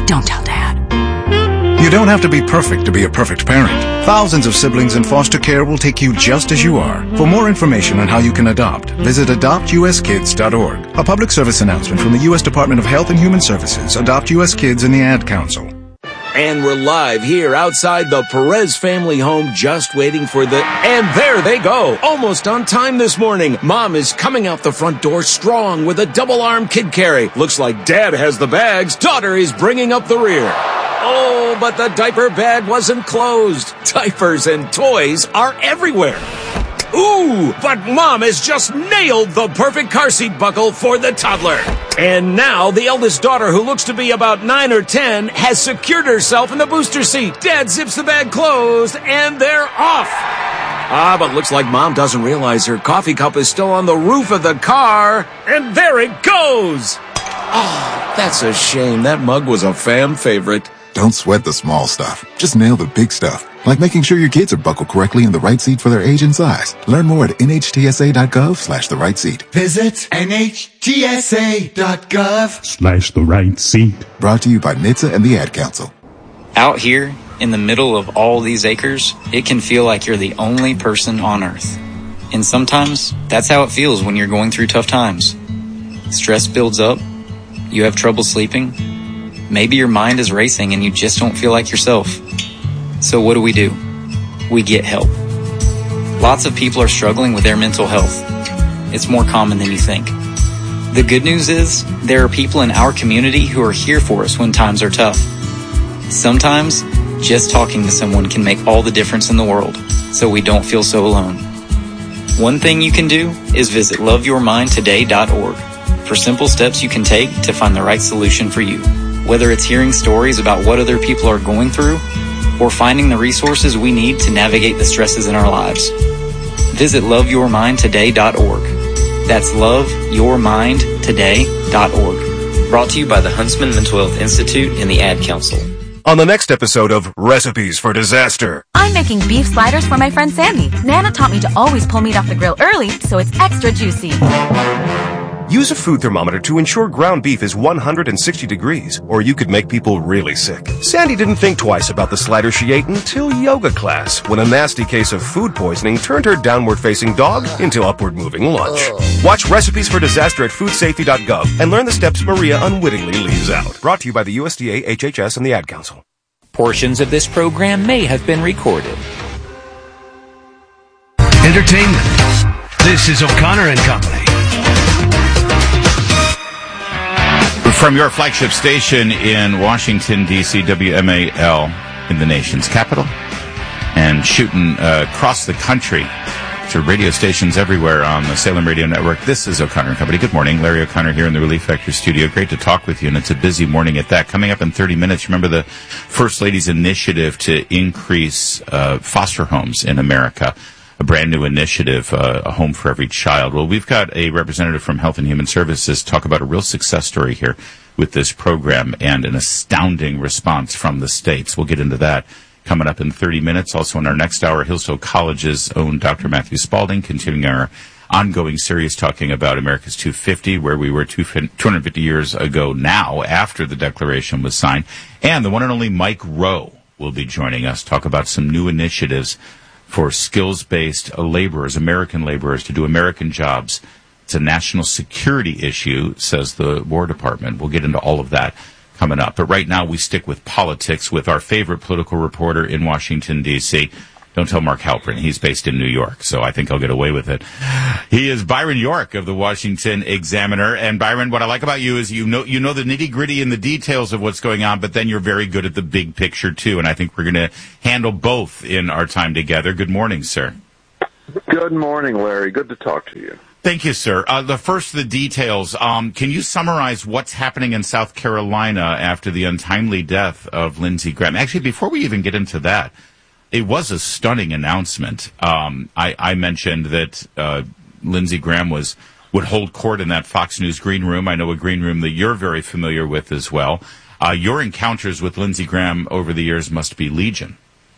Don't tell Dad. You don't have to be perfect to be a perfect parent. Thousands of siblings in foster care will take you just as you are. For more information on how you can adopt, visit adoptuskids.org. A public service announcement from the U.S. Department of Health and Human Services, Adopt U.S. Kids, and the Ad Council. And we're live here outside the Perez family home, just waiting for and there they go. Almost on time this morning. Mom is coming out the front door strong with a double-arm kid carry. Looks like Dad has the bags. Daughter is bringing up the rear. Oh, but the diaper bag wasn't closed. Diapers and toys are everywhere. Ooh, but Mom has just nailed the perfect car seat buckle for the toddler. And now the eldest daughter, who looks to be about 9 or 10, has secured herself in the booster seat. Dad zips the bag closed, and they're off. But looks like Mom doesn't realize her coffee cup is still on the roof of the car. And there it goes. Oh, that's a shame. That mug was a fan favorite. Don't sweat the small stuff. Just nail the big stuff. Like making sure your kids are buckled correctly in the right seat for their age and size. Learn more at nhtsa.gov/the right seat. Visit nhtsa.gov/the right seat. Brought to you by NHTSA and the Ad Council. Out here, in the middle of all these acres, it can feel like you're the only person on Earth. And sometimes, that's how it feels when you're going through tough times. Stress builds up. You have trouble sleeping. Maybe your mind is racing and you just don't feel like yourself. So what do? We get help. Lots of people are struggling with their mental health. It's more common than you think. The good news is, there are people in our community who are here for us when times are tough. Sometimes, just talking to someone can make all the difference in the world, so we don't feel so alone. One thing you can do is visit loveyourmindtoday.org for simple steps you can take to find the right solution for you. Whether it's hearing stories about what other people are going through, or finding the resources we need to navigate the stresses in our lives. Visit loveyourmindtoday.org. That's loveyourmindtoday.org. Brought to you by the Huntsman Mental Health Institute and the Ad Council. On the next episode of Recipes for Disaster. I'm making beef sliders for my friend Sandy. Nana taught me to always pull meat off the grill early so it's extra juicy. Use a food thermometer to ensure ground beef is 160 degrees, or you could make people really sick. Sandy didn't think twice about the slider she ate until yoga class, when a nasty case of food poisoning turned her downward-facing dog into upward-moving lunch. Watch Recipes for Disaster at foodsafety.gov and learn the steps Maria unwittingly leaves out. Brought to you by the USDA, HHS, and the Ad Council. Portions of this program may have been recorded. Entertainment. This is O'Connor and Company. From your flagship station in Washington, D.C., WMAL, in the nation's capital, and shooting across the country to radio stations everywhere on the Salem Radio Network. This is O'Connor & Company. Good morning. Larry O'Connor here in the Relief Factor studio. Great to talk with you, and it's a busy morning at that. Coming up in 30 minutes, remember the First Lady's initiative to increase foster homes in America. A brand new initiative, a home for every child. Well, we've got a representative from Health and Human Services talk about a real success story here with this program and an astounding response from the states. We'll get into that coming up in 30 minutes. Also in our next hour, Hillsdale College's own Dr. Matthew Spalding, continuing our ongoing series talking about America's 250, where we were 250 years ago now, after the Declaration was signed. And the one and only Mike Rowe will be joining us, talk about some new initiatives for skills-based laborers, American laborers, to do American jobs. It's a national security issue, says the War Department. We'll get into all of that coming up. But right now, we stick with politics with our favorite political reporter in Washington, D.C. Don't tell Mark Halperin. He's based in New York, so I think I'll get away with it. He is Byron York of the Washington Examiner. And Byron, what I like about you is you know the nitty-gritty and the details of what's going on, but then you're very good at the big picture, too. And I think we're going to handle both in our time together. Good morning, sir. Good morning, Larry. Good to talk to you. Thank you, sir. The details. Can you summarize what's happening in South Carolina after the untimely death of Lindsey Graham? Actually, before we even get into that, it was a stunning announcement. I mentioned that Lindsey Graham would hold court in that Fox News green room. I know a green room that you're very familiar with as well. Your encounters with Lindsey Graham over the years must be legion.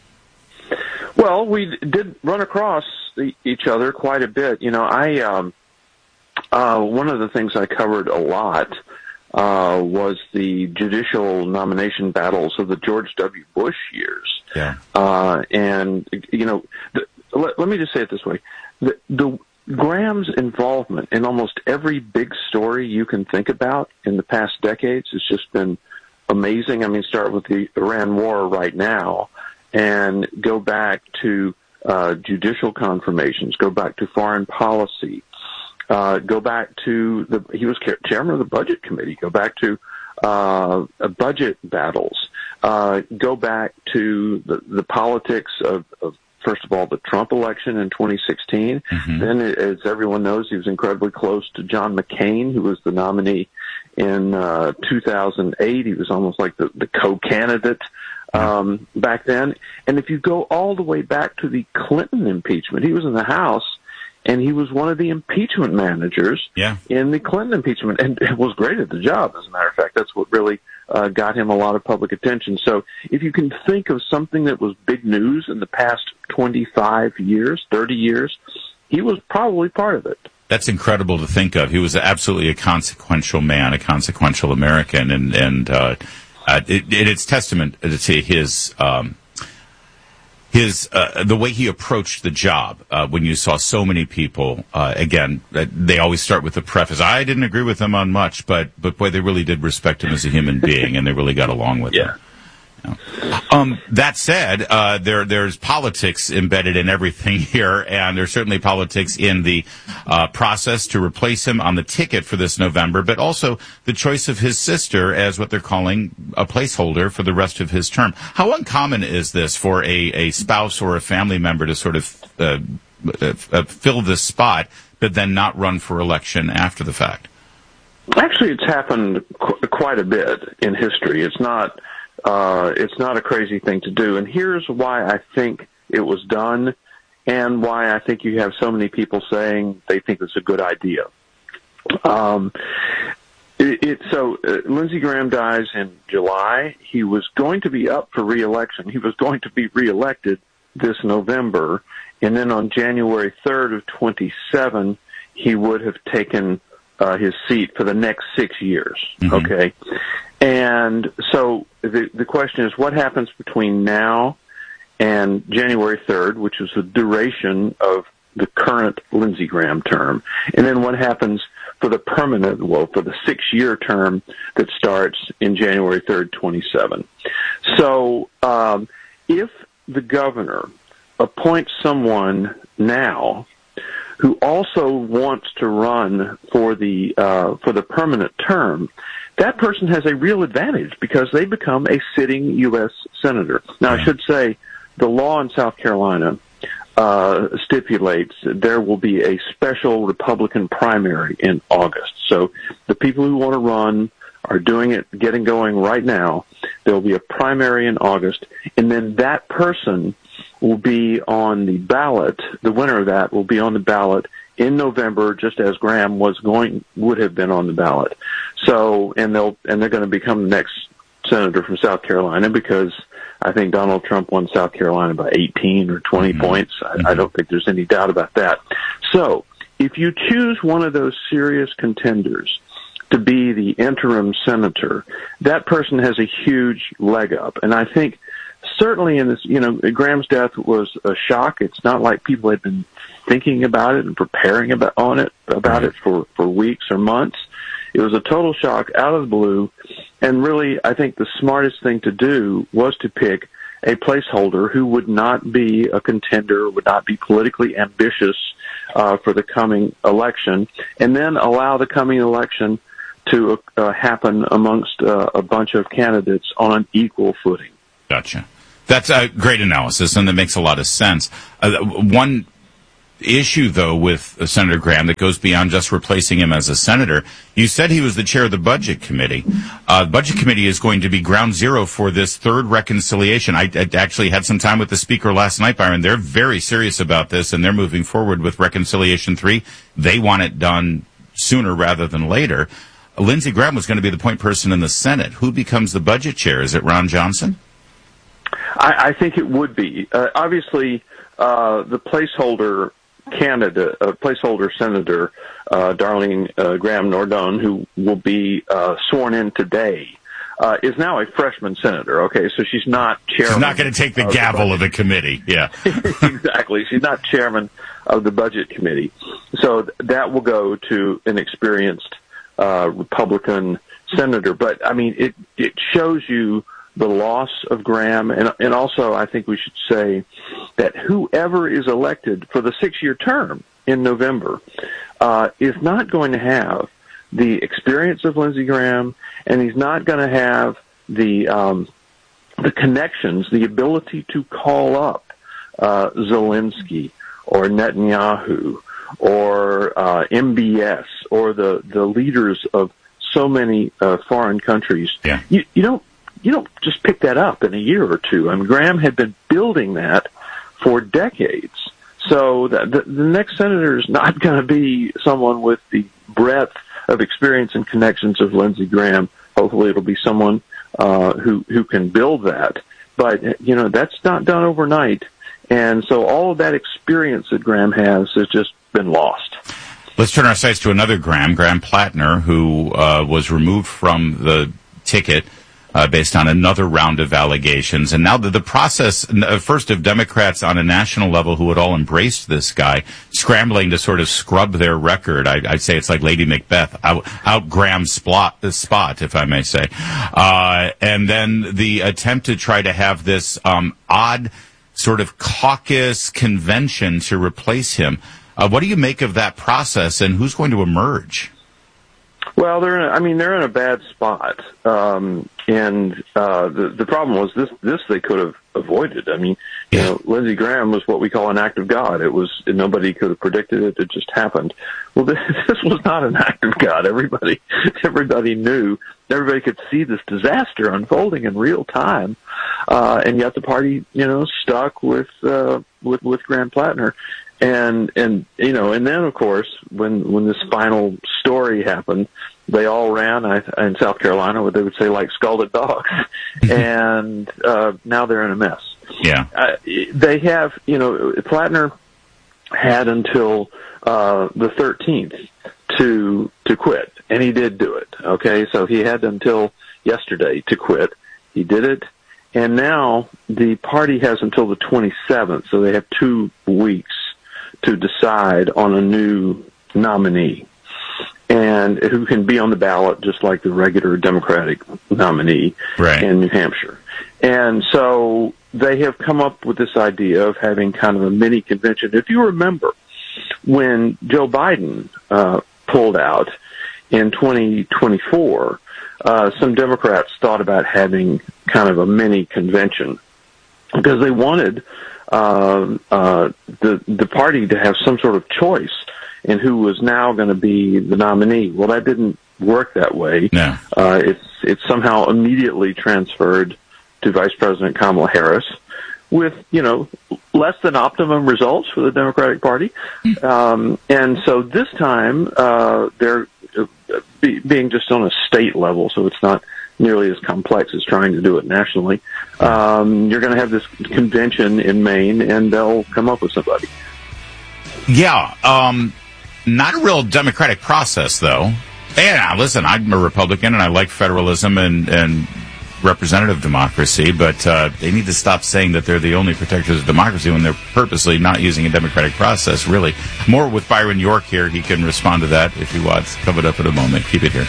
Well, we did run across each other quite a bit. You know, one of the things I covered a lot was the judicial nomination battles of the George W. Bush years. Yeah. And, let me just say it this way. The Graham's involvement in almost every big story you can think about in the past decades has just been amazing. I mean, start with the Iran war right now and go back to judicial confirmations, go back to foreign policy, go back to he was chairman of the budget committee, go back to budget battles, go back to the politics of first of all, the Trump election in 2016. Mm-hmm. Then, as everyone knows, he was incredibly close to John McCain, who was the nominee in 2008. He was almost like the co-candidate back then. And if you go all the way back to the Clinton impeachment, he was in the House, and he was one of the impeachment managers in the Clinton impeachment, and was great at the job, as a matter of fact. That's what really got him a lot of public attention. So if you can think of something that was big news in the past 25 years, 30 years, he was probably part of it. That's incredible to think of. He was absolutely a consequential man, a consequential American, and it's testament to his the way he approached the job. When you saw so many people, again, they always start with the preface. I didn't agree with him on much, but boy, they really did respect him as a human being, and they really got along with him. That said, there's politics embedded in everything here, and there's certainly politics in the process to replace him on the ticket for this November, but also the choice of his sister as what they're calling a placeholder for the rest of his term. How uncommon is this for a spouse or a family member to sort of fill this spot, but then not run for election after the fact? Actually, it's happened quite a bit in history. It's not a crazy thing to do. And here's why I think it was done and why I think you have so many people saying they think it's a good idea. Lindsey Graham dies in July. He was going to be up for re-election. He was going to be re-elected this November. And then on January 3rd of 27, he would have taken his seat for the next 6 years. Mm-hmm. Okay. And so the question is, what happens between now and January 3rd, which is the duration of the current Lindsey Graham term? And then what happens for the for the 6-year term that starts in January 3rd, 27? So if the governor appoints someone now who also wants to run for the permanent term, that person has a real advantage because they become a sitting U.S. senator. Now, I should say the law in South Carolina stipulates there will be a special Republican primary in August. So the people who want to run are doing it, getting going right now. There will be a primary in August, and then that person will be on the ballot. The winner of that will be on the ballot in November, just as Graham would have been on the ballot. So, and they're going to become the next senator from South Carolina because I think Donald Trump won South Carolina by 18 or 20 points. I don't think there's any doubt about that. So, if you choose one of those serious contenders to be the interim senator, that person has a huge leg up. And I think certainly in this, Graham's death was a shock. It's not like people had been thinking about it and preparing about it for weeks or months. It was a total shock out of the blue. And really, I think the smartest thing to do was to pick a placeholder who would not be a contender, would not be politically ambitious for the coming election, and then allow the coming election to happen amongst a bunch of candidates on an equal footing. Gotcha. That's a great analysis, and that makes a lot of sense. One issue, though, with Senator Graham that goes beyond just replacing him as a senator, you said he was the chair of the Budget Committee. The Budget Committee is going to be ground zero for this third reconciliation. I actually had some time with the Speaker last night, Byron. They're very serious about this, and they're moving forward with Reconciliation 3. They want it done sooner rather than later. Lindsey Graham was going to be the point person in the Senate. Who becomes the budget chair? Is it Ron Johnson? I think it would be. Obviously, the placeholder candidate, placeholder senator, Darlene Graham Nordone, who will be sworn in today, is now a freshman senator. Okay, so she's not chairman. She's not going to take the gavel of the committee. Yeah, exactly. She's not chairman of the budget committee. So that will go to an experienced Republican senator. But I mean, it shows you the loss of Graham, and also I think we should say that whoever is elected for the 6-year term in November is not going to have the experience of Lindsey Graham, and he's not going to have the connections, the ability to call up Zelensky or Netanyahu or MBS or the leaders of so many foreign countries. Yeah. You don't just pick that up in a year or two. I mean, Graham had been building that for decades. So the next senator is not going to be someone with the breadth of experience and connections of Lindsey Graham. Hopefully it'll be someone who can build that. But, that's not done overnight. And so all of that experience that Graham has just been lost. Let's turn our sights to another Graham Plattner, who was removed from the ticket based on another round of allegations. And now the process, first of Democrats on a national level who had all embraced this guy, scrambling to sort of scrub their record. I'd say it's like Lady Macbeth, out Graham's spot, if I may say. And then the attempt to try to have this odd sort of caucus convention to replace him. What do you make of that process, and who's going to emerge? Well, they're in a bad spot, and the problem was this they could have avoided. I mean, Lindsey Graham was what we call an act of God. Nobody could have predicted it. It just happened. Well, this was not an act of God. Everybody knew. Everybody could see this disaster unfolding in real time, and yet the party, stuck with Graham Plattner. And then of course when this final story happened, they all ran in South Carolina, what they would say, like scalded dogs, and now they're in a mess. Yeah, they have Plattner had until the 13th to quit, and he did do it. Okay, so he had until yesterday to quit. He did it, and now the party has until the 27th, so they have 2 weeks to decide on a new nominee, and who can be on the ballot just like the regular Democratic nominee in New Hampshire. And so they have come up with this idea of having kind of a mini convention. If you remember, when Joe Biden pulled out in 2024, some Democrats thought about having kind of a mini convention because they wanted the party to have some sort of choice in who was now going to be the nominee. Well, that didn't work that way. No. It's somehow immediately transferred to Vice President Kamala Harris with, less than optimum results for the Democratic Party. And so this time, they're being just on a state level, so it's not nearly as complex as trying to do it nationally. You're going to have this convention in Maine, and they'll come up with somebody. Yeah, not a real democratic process, though. And listen, I'm a Republican, and I like federalism and representative democracy, but they need to stop saying that they're the only protectors of democracy when they're purposely not using a democratic process, really. More with Byron York here. He can respond to that if he wants. Covered up in a moment. Keep it here.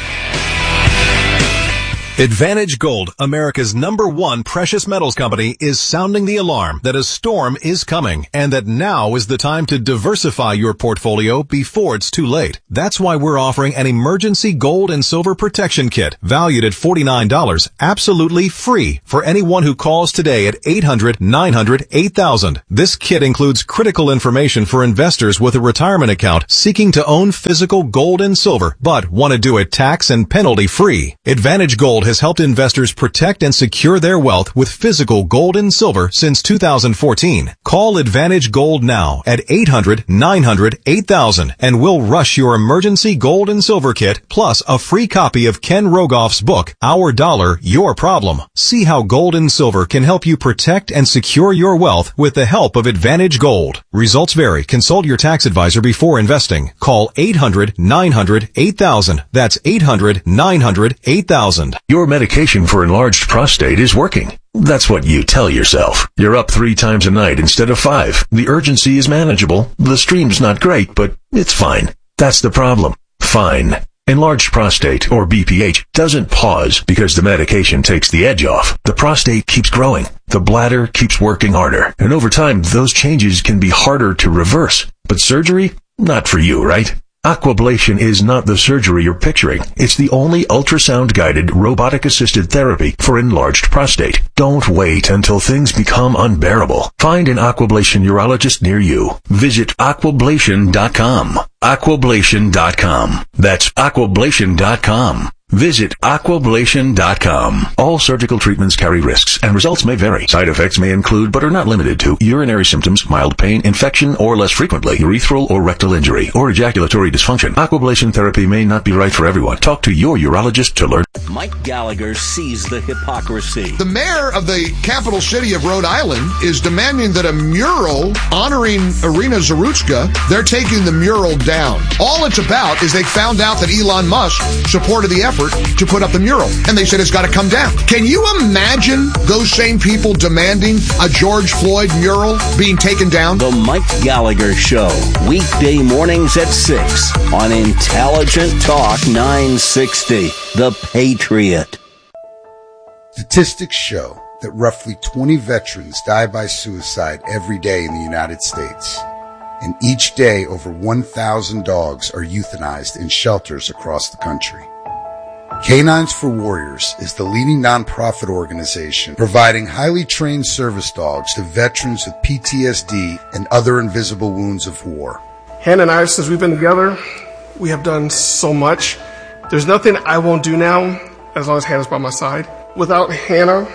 Advantage Gold, America's #1 precious metals company, is sounding the alarm that a storm is coming and that now is the time to diversify your portfolio before it's too late. That's why we're offering an emergency gold and silver protection kit valued at $49, absolutely free for anyone who calls today at 800-900-8000. This kit includes critical information for investors with a retirement account seeking to own physical gold and silver, but want to do it tax and penalty free. Advantage Gold Gold has helped investors protect and secure their wealth with physical gold and silver since 2014. Call Advantage Gold now at 800-900-8000 and we'll rush your emergency gold and silver kit plus a free copy of Ken Rogoff's book, Our Dollar, Your Problem. See how gold and silver can help you protect and secure your wealth with the help of Advantage Gold. Results vary. Consult your tax advisor before investing. Call 800-900-8000. That's 800-900-8000. Your medication for enlarged prostate is working. That's what you tell yourself. You're up 3 times a night instead of 5. The urgency is manageable. The stream's not great, but it's fine. That's the problem. Fine. Enlarged prostate, or BPH, doesn't pause because the medication takes the edge off. The prostate keeps growing. The bladder keeps working harder. And over time, those changes can be harder to reverse. But surgery? Not for you, right? Aquablation is not the surgery you're picturing. It's the only ultrasound-guided, robotic-assisted therapy for enlarged prostate. Don't wait until things become unbearable. Find an Aquablation urologist near you. Visit aquablation.com. Aquablation.com. That's aquablation.com. Visit aquablation.com. All surgical treatments carry risks, and results may vary. Side effects may include, but are not limited to, urinary symptoms, mild pain, infection, or less frequently, urethral or rectal injury, or ejaculatory dysfunction. Aquablation therapy may not be right for everyone. Talk to your urologist to learn. Mike Gallagher sees the hypocrisy. The mayor of the capital city of Rhode Island is demanding that a mural honoring Irina Zarutska, they're taking the mural down. All it's about is they found out that Elon Musk supported the effort to put up the mural, and they said it's got to come down. Can you imagine those same people demanding a George Floyd mural being taken down? The Mike Gallagher Show, weekday mornings at 6 on Intelligent Talk 960, The Patriot. Statistics show that roughly 20 veterans die by suicide every day in the United States. And each day, over 1,000 dogs are euthanized in shelters across the country. Canines for Warriors is the leading nonprofit organization providing highly trained service dogs to veterans with PTSD and other invisible wounds of war. Hannah and I, since we've been together, we have done so much. There's nothing I won't do now as long as Hannah's by my side. Without Hannah,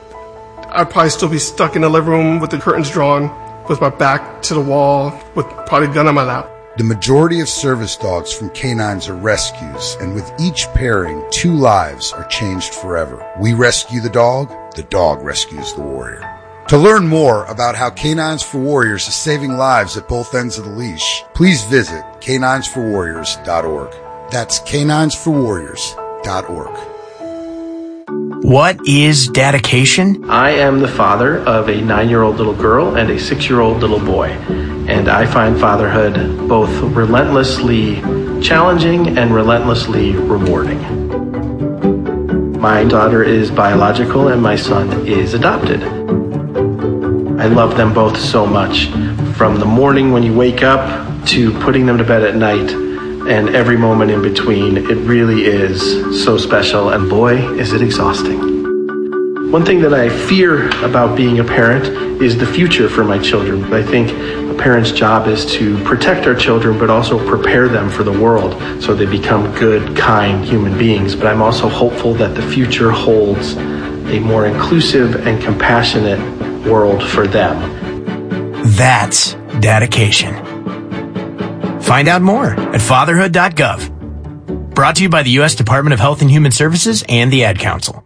I'd probably still be stuck in the living room with the curtains drawn, with my back to the wall, with probably a gun on my lap. The majority of service dogs from canines are rescues, and with each pairing, 2 lives are changed forever. We rescue the dog rescues the warrior. To learn more about how Canines for Warriors is saving lives at both ends of the leash, please visit caninesforwarriors.org. That's caninesforwarriors.org. What is dedication? I am the father of a 9-year-old little girl and a 6-year-old little boy, and I find fatherhood both relentlessly challenging and relentlessly rewarding. My daughter is biological and my son is adopted. I love them both so much, from the morning when you wake up to putting them to bed at night, and every moment in between. It really is so special, and boy, is it exhausting. One thing that I fear about being a parent is the future for my children. I think a parent's job is to protect our children, but also prepare them for the world so they become good, kind human beings. But I'm also hopeful that the future holds a more inclusive and compassionate world for them. That's dedication. Find out more at fatherhood.gov. Brought to you by the U.S. Department of Health and Human Services and the Ad Council.